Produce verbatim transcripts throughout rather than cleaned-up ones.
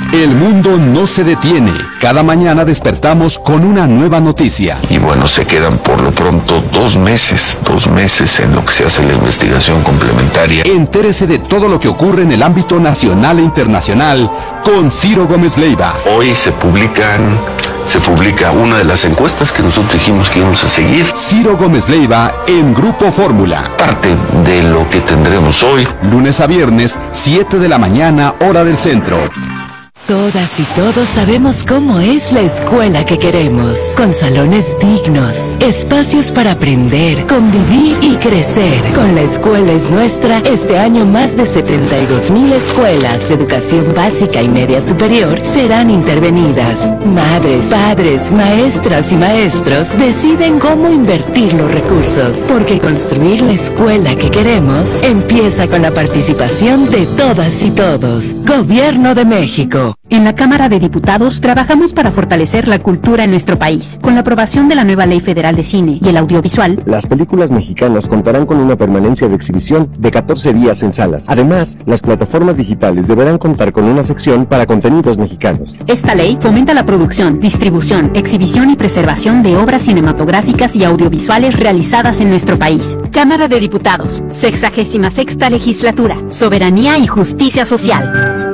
El mundo no se detiene. Cada mañana despertamos con una nueva noticia. Y bueno, se quedan por lo pronto dos meses, dos meses en lo que se hace la investigación complementaria. Entérese de todo lo que ocurre en el ámbito nacional e internacional con Ciro Gómez Leiva. Hoy se publican, se publica una de las encuestas que nosotros dijimos que íbamos a seguir. Ciro Gómez Leiva en Grupo Fórmula. Parte de lo que tendremos hoy. Lunes a viernes, siete de la mañana, hora del centro. Todas y todos sabemos cómo es la escuela que queremos, con salones dignos, espacios para aprender, convivir y crecer. Con La Escuela es Nuestra, este año más de setenta y dos mil escuelas de educación básica y media superior serán intervenidas. Madres, padres, maestras y maestros deciden cómo invertir los recursos, porque construir la escuela que queremos empieza con la participación de todas y todos. Gobierno de México. En la Cámara de Diputados trabajamos para fortalecer la cultura en nuestro país. Con la aprobación de la nueva Ley Federal de Cine y el Audiovisual, las películas mexicanas contarán con una permanencia de exhibición de catorce días en salas. Además, las plataformas digitales deberán contar con una sección para contenidos mexicanos. Esta ley fomenta la producción, distribución, exhibición y preservación de obras cinematográficas y audiovisuales realizadas en nuestro país. Cámara de Diputados, sexagésima sexta legislatura, soberanía y justicia social.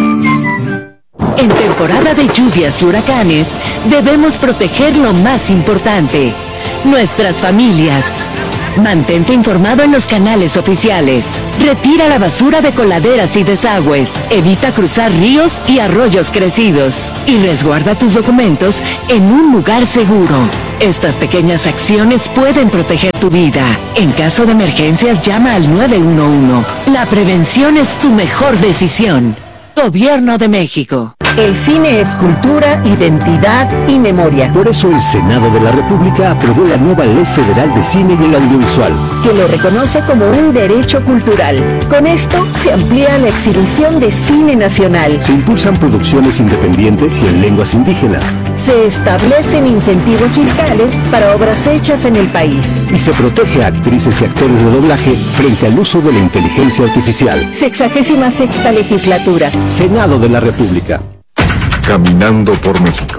En temporada de lluvias y huracanes, debemos proteger lo más importante, nuestras familias. Mantente informado en los canales oficiales. Retira la basura de coladeras y desagües. Evita cruzar ríos y arroyos crecidos. Y resguarda tus documentos en un lugar seguro. Estas pequeñas acciones pueden proteger tu vida. En caso de emergencias, llama al nueve uno uno. La prevención es tu mejor decisión. Gobierno de México. El cine es cultura, identidad y memoria. Por eso el Senado de la República aprobó la nueva Ley Federal de Cine y el Audiovisual, que lo reconoce como un derecho cultural. Con esto se amplía la exhibición de cine nacional. Se impulsan producciones independientes y en lenguas indígenas. Se establecen incentivos fiscales para obras hechas en el país. Y se protege a actrices y actores de doblaje frente al uso de la inteligencia artificial. Sexagésima sexta legislatura. Senado de la República. Caminando por México.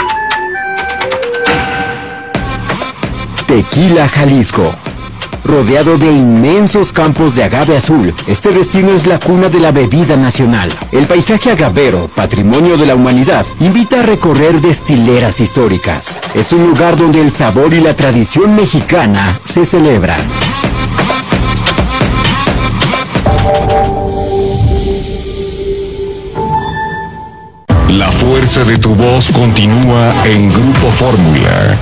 Tequila, Jalisco. Rodeado de inmensos campos de agave azul, este destino es la cuna de la bebida nacional. El paisaje agavero, patrimonio de la humanidad, invita a recorrer destileras históricas. Es un lugar donde el sabor y la tradición mexicana se celebran. La fuerza de tu voz continúa en Grupo Fórmula.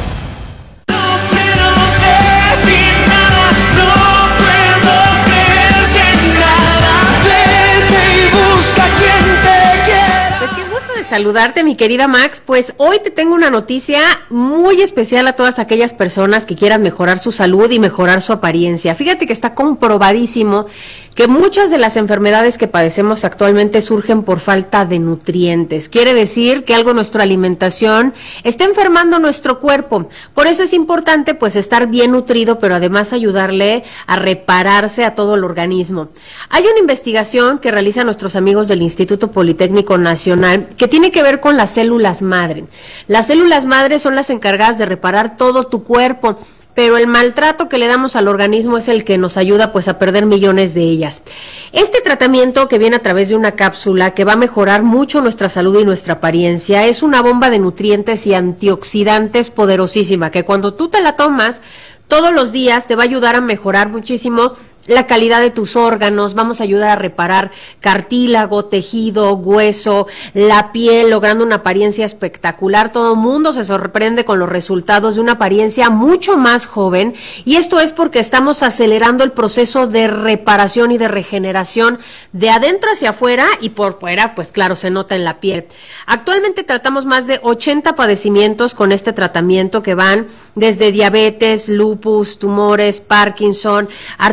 Saludarte, mi querida Max. Pues hoy te tengo una noticia muy especial a todas aquellas personas que quieran mejorar su salud y mejorar su apariencia. Fíjate que está comprobadísimo que muchas de las enfermedades que padecemos actualmente surgen por falta de nutrientes. Quiere decir que algo en nuestra alimentación está enfermando nuestro cuerpo. Por eso es importante pues estar bien nutrido, pero además ayudarle a repararse a todo el organismo. Hay una investigación que realizan nuestros amigos del Instituto Politécnico Nacional que tiene que ver con las células madre. Las células madre son las encargadas de reparar todo tu cuerpo, pero el maltrato que le damos al organismo es el que nos ayuda pues a perder millones de ellas. Este tratamiento que viene a través de una cápsula que va a mejorar mucho nuestra salud y nuestra apariencia es una bomba de nutrientes y antioxidantes poderosísima que cuando tú te la tomas todos los días te va a ayudar a mejorar muchísimo la calidad de tus órganos, vamos a ayudar a reparar cartílago, tejido, hueso, la piel, logrando una apariencia espectacular. Todo el mundo se sorprende con los resultados de una apariencia mucho más joven, y esto es porque estamos acelerando el proceso de reparación y de regeneración de adentro hacia afuera, y por fuera, pues claro, se nota en la piel. Actualmente tratamos más de ochenta padecimientos con este tratamiento que van desde diabetes, lupus, tumores, Parkinson, artritis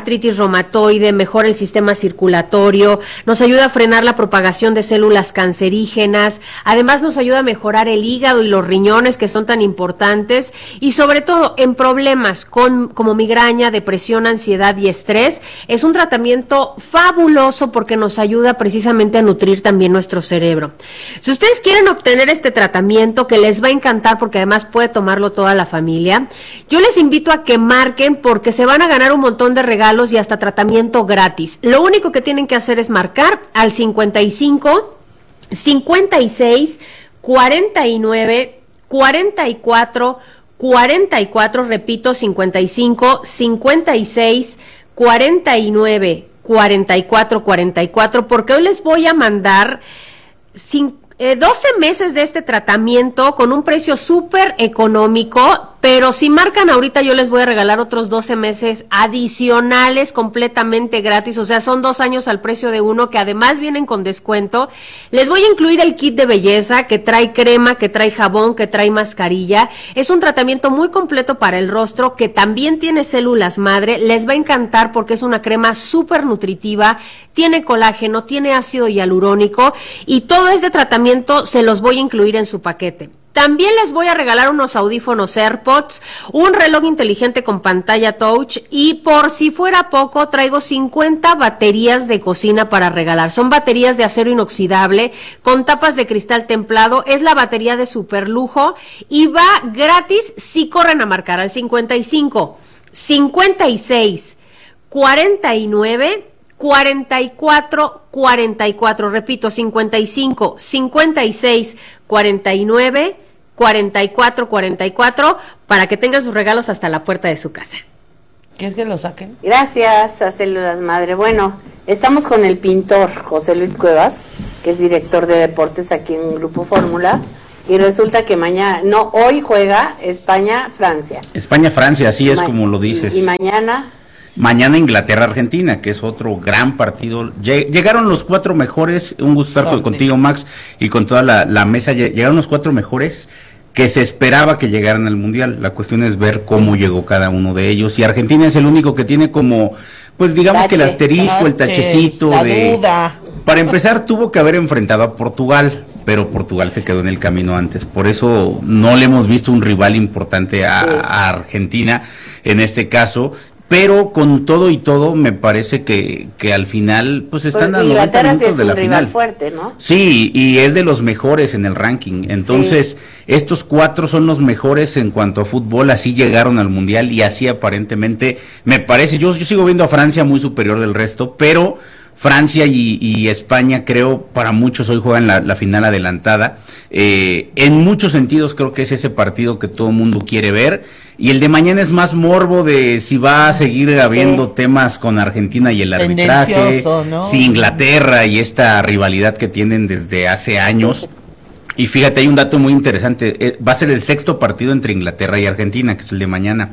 reumatoide, mejora el sistema circulatorio, nos ayuda a frenar la propagación de células cancerígenas, además nos ayuda a mejorar el hígado y los riñones, que son tan importantes, y sobre todo en problemas con, como migraña, depresión, ansiedad y estrés. Es un tratamiento fabuloso porque nos ayuda precisamente a nutrir también nuestro cerebro. Si ustedes quieren obtener este tratamiento, que les va a encantar porque además puede tomarlo toda la familia, yo les invito a que marquen porque se van a ganar un montón de regalos y hasta tratamiento gratis. Lo único que tienen que hacer es marcar al cincuenta y cinco, cincuenta y seis, cuarenta y nueve, cuarenta y cuatro, cuarenta y cuatro, repito, cincuenta y cinco, cincuenta y seis, cuarenta y nueve, cuarenta y cuatro, cuarenta y cuatro, porque hoy les voy a mandar cinco Eh, doce meses de este tratamiento con un precio súper económico, pero si marcan ahorita yo les voy a regalar otros doce meses adicionales completamente gratis, o sea, son dos años al precio de uno, que además vienen con descuento. Les voy a incluir el kit de belleza que trae crema, que trae jabón, que trae mascarilla. Es un tratamiento muy completo para el rostro que también tiene células madre. Les va a encantar porque es una crema súper nutritiva, tiene colágeno, tiene ácido hialurónico y todo este tratamiento se los voy a incluir en su paquete. También les voy a regalar unos audífonos AirPods, un reloj inteligente con pantalla touch y por si fuera poco traigo cincuenta baterías de cocina para regalar. Son baterías de acero inoxidable con tapas de cristal templado. Es la batería de super lujo y va gratis si corren a marcar al cincuenta y cinco, cincuenta y seis, cuarenta y nueve, cuarenta y cuatro, cuarenta y cuatro, repito, cincuenta y cinco, cincuenta y seis, cuarenta y nueve, cuarenta y cuatro, cuarenta y cuatro, para que tengan sus regalos hasta la puerta de su casa. ¿Quieres que lo saquen? Gracias a Células Madre. Bueno, estamos con el pintor José Luis Cuevas, que es director de deportes aquí en Grupo Fórmula, y resulta que mañana, no, hoy juega España-Francia. España-Francia, así es Ma- como lo dices. Y, y mañana... Mañana Inglaterra-Argentina, que es otro gran partido. Llegaron los cuatro mejores, un gusto estar contigo, Max, y con toda la, la mesa. Llegaron los cuatro mejores que se esperaba que llegaran al Mundial. La cuestión es ver cómo llegó cada uno de ellos. Y Argentina es el único que tiene como, pues digamos Tache, que el asterisco, tache, el tachecito la de... duda. Para empezar, tuvo que haber enfrentado a Portugal, pero Portugal se quedó en el camino antes. Por eso no le hemos visto un rival importante a, a Argentina en este caso. Pero con todo y todo me parece que, que al final pues están a noventa minutos sí de la final. Fuerte, ¿no? Sí, y es de los mejores en el ranking. Entonces, sí. Estos cuatro son los mejores en cuanto a fútbol, así llegaron al Mundial y así aparentemente me parece, yo, yo sigo viendo a Francia muy superior del resto, pero Francia y, y España creo para muchos hoy juegan la, la final adelantada. Eh, en muchos sentidos creo que es ese partido que todo el mundo quiere ver. Y el de mañana es más morbo de si va a seguir habiendo sí. temas con Argentina y el arbitraje, ¿no? Si Inglaterra y esta rivalidad que tienen desde hace años. Y fíjate, hay un dato muy interesante, eh, va a ser el sexto partido entre Inglaterra y Argentina, que es el de mañana.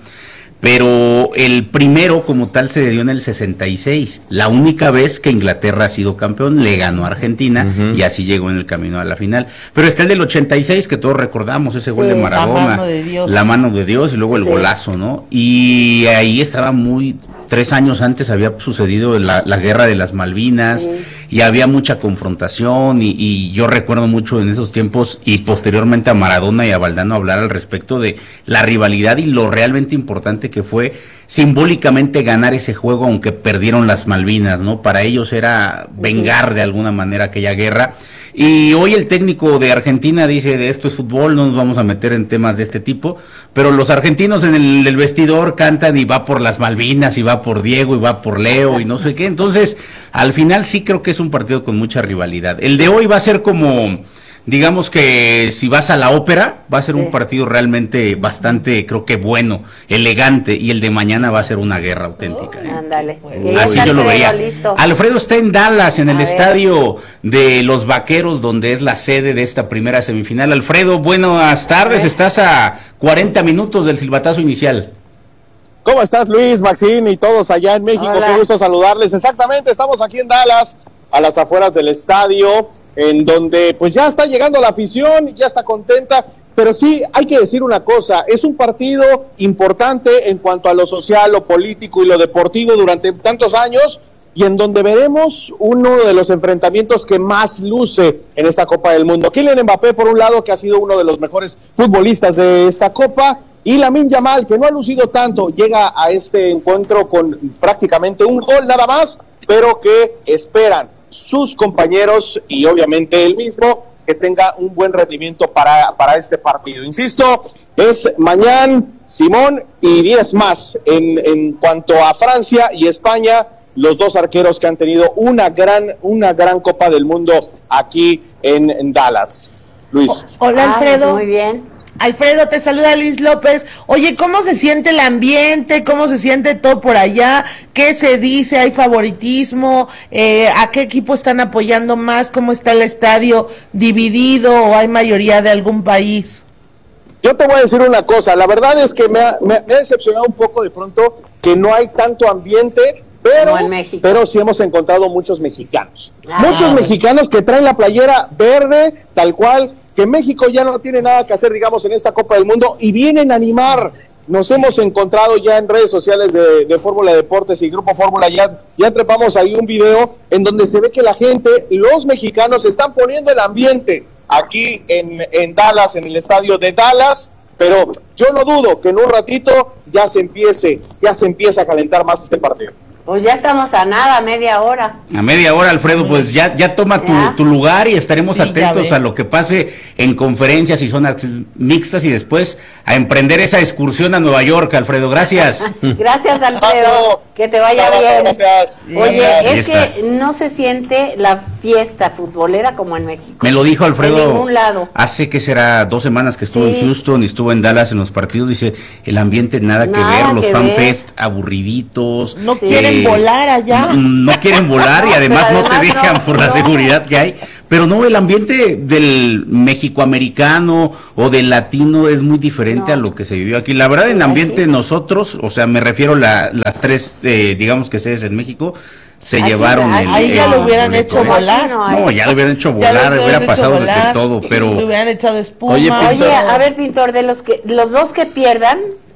Pero el primero como tal se dio en el sesenta y seis, la única vez que Inglaterra ha sido campeón, le ganó a Argentina uh-huh. y así llegó en el camino a la final. Pero está el del ochenta y seis, que todos recordamos, ese gol sí, de Maradona, la mano de Dios, la mano de Dios y luego el sí. golazo, ¿no? Y ahí estaba muy... Tres años antes había sucedido la, la guerra de las Malvinas sí. y había mucha confrontación y, y yo recuerdo mucho en esos tiempos y posteriormente a Maradona y a Valdano hablar al respecto de la rivalidad y lo realmente importante que fue simbólicamente ganar ese juego aunque perdieron las Malvinas, ¿no? Para ellos era vengar de alguna manera aquella guerra. Y hoy el técnico de Argentina dice, de esto es fútbol, no nos vamos a meter en temas de este tipo, pero los argentinos en el, el vestidor cantan y va por las Malvinas, y va por Diego, y va por Leo, y no sé qué. Entonces, al final sí creo que es un partido con mucha rivalidad. El de hoy va a ser como... Digamos que si vas a la ópera, va a ser sí. un partido realmente bastante, creo que bueno, elegante, y el de mañana va a ser una guerra auténtica. ¿eh? Ándale. Así yo lo veía. Listo. Alfredo está en Dallas, en el a estadio ver. de los Vaqueros, donde es la sede de esta primera semifinal. Alfredo, buenas tardes, estás a cuarenta minutos del silbatazo inicial. ¿Cómo estás, Luis, Maxín y todos allá en México? Hola. Qué gusto saludarles. Exactamente, estamos aquí en Dallas, a las afueras del estadio, en donde pues ya está llegando la afición, ya está contenta, pero sí hay que decir una cosa, es un partido importante en cuanto a lo social, lo político y lo deportivo durante tantos años, y en donde veremos uno de los enfrentamientos que más luce en esta Copa del Mundo. Kylian Mbappé, por un lado, que ha sido uno de los mejores futbolistas de esta Copa, y Lamine Yamal, que no ha lucido tanto, llega a este encuentro con prácticamente un gol nada más, pero que esperan sus compañeros y obviamente él mismo que tenga un buen rendimiento para, para este partido. Insisto, es mañana, Simón y diez más en, en cuanto a Francia y España, los dos arqueros que han tenido una gran, una gran Copa del Mundo aquí en, en Dallas. Luis. Hola, Alfredo. Ah, muy bien. Alfredo, te saluda Luis López. Oye, ¿cómo se siente el ambiente? ¿Cómo se siente todo por allá? ¿Qué se dice? ¿Hay favoritismo? Eh, ¿A qué equipo están apoyando más? ¿Cómo está el estadio dividido o hay mayoría de algún país? Yo te voy a decir una cosa, la verdad es que me ha, me, me ha decepcionado un poco de pronto que no hay tanto ambiente, pero, pero sí hemos encontrado muchos mexicanos. Ah. Muchos mexicanos que traen la playera verde, tal cual, que México ya no tiene nada que hacer, digamos, en esta Copa del Mundo, y vienen a animar. Nos hemos encontrado ya en redes sociales de, de Fórmula Deportes y Grupo Fórmula, ya, ya trepamos ahí un video en donde se ve que la gente, los mexicanos, están poniendo el ambiente aquí en, en Dallas, en el estadio de Dallas, pero yo no dudo que en un ratito ya se empiece, ya se empieza a calentar más este partido. Pues ya estamos a nada, media hora. A media hora, Alfredo, pues ya, ya toma tu, tu lugar y estaremos sí, atentos a lo que pase en conferencias y zonas mixtas y después a emprender esa excursión a Nueva York, Alfredo. Gracias. Gracias, Alfredo. Que te vaya Paso, bien. Gracias. Oye, gracias. es que no se siente la fiesta futbolera como en México. Me lo dijo Alfredo. En ningún lado. Hace que será dos semanas que estuvo sí. en Houston y estuvo en Dallas en los partidos. Dice, el ambiente nada, nada que ver, los fanfest aburriditos. No eh, quieren volar allá. No, no quieren volar y además, además no te dejan no, por la no. seguridad que hay. Pero no, el ambiente del mexicoamericano o del latino es muy diferente no. a lo que se vivió aquí. La verdad, en ambiente nosotros, o sea, me refiero a la, las tres, eh, digamos que sedes en México, se aquí, llevaron ahí, el... Ahí ya el, lo hubieran el, hecho el, volar. No, no, ya lo hubieran hecho volar, hubiera pasado volar, de todo, pero... Le hubieran echado espuma. Oye, Oye, a ver, Pintor, de los que los dos que pierdan...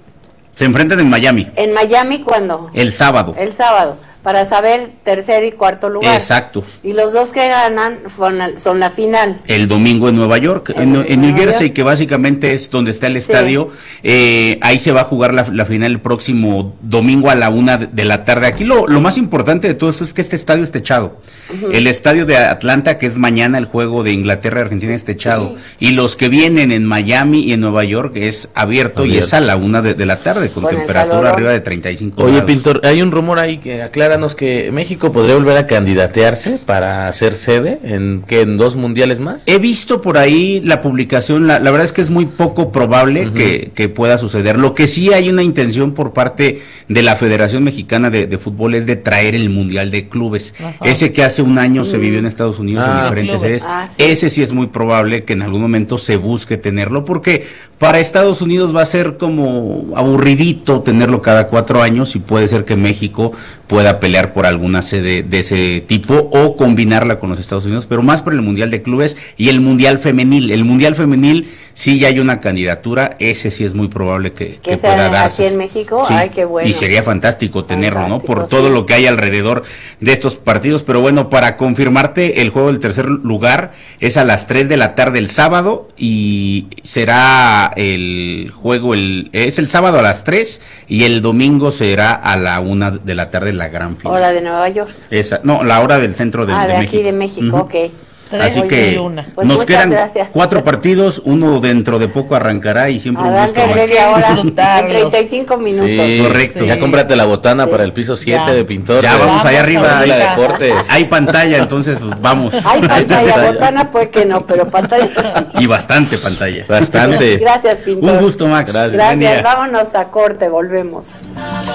Se enfrentan en Miami. ¿En Miami cuándo? El sábado. El sábado. Para saber tercer y cuarto lugar. Exacto. Y los dos que ganan son la final. El domingo en Nueva York, en, en New Jersey, que básicamente es donde está el estadio. Sí. Eh, ahí se va a jugar la, la final el próximo domingo a la una de la tarde. Aquí lo, lo más importante de todo esto es que este estadio es techado. Uh-huh. El estadio de Atlanta, que es mañana el juego de Inglaterra y Argentina, es techado. Uh-huh. Y los que vienen en Miami y en Nueva York es abierto, abierto. y es a la una de, de la tarde, con, con temperatura arriba de treinta y cinco Oye, grados. Pintor, hay un rumor ahí que aclara que México podría volver a candidatearse para ser sede en que en dos mundiales más. He visto por ahí la publicación, la, la verdad es que es muy poco probable uh-huh. que, que pueda suceder. Lo que sí hay una intención por parte de la Federación Mexicana de, de Fútbol es de traer el Mundial de Clubes. Ajá. Ese que hace un año uh-huh. se vivió en Estados Unidos ah, en diferentes sedes. Ah, sí. Ese sí es muy probable que en algún momento se busque tenerlo, porque para Estados Unidos va a ser como aburridito tenerlo cada cuatro años y puede ser que México pueda pelear por alguna sede de ese tipo o combinarla con los Estados Unidos, pero más por el Mundial de Clubes y el Mundial Femenil. El Mundial Femenil sí ya hay una candidatura, ese sí es muy probable que, que, que pueda darse. Aquí en México, sí, ay, qué bueno. Y sería fantástico tenerlo, fantástico, ¿no? Por sí. todo lo que hay alrededor de estos partidos, pero bueno, para confirmarte, el juego del tercer lugar es a las tres de la tarde el sábado y será el juego, el es el sábado a las tres y el domingo será a la una de la tarde la gran final. Hora de Nueva York. Esa, no, la hora del centro de, ah, de, de aquí México. de México, uh-huh. ok. Así que pues nos quedan gracias. cuatro partidos, uno dentro de poco arrancará y siempre Arranca un gusto. Media hora, en treinta y cinco minutos. Sí, correcto. Sí. Ya cómprate la botana sí. para el piso siete de Pintor. Ya vamos, vamos allá arriba. La Deportes. Hay pantalla, entonces pues, vamos. Hay pantalla, botana pues que no, pero pantalla. Y bastante pantalla. Bastante. Gracias, Pintor. Un gusto, Max. Gracias, gracias. Vámonos a corte, volvemos.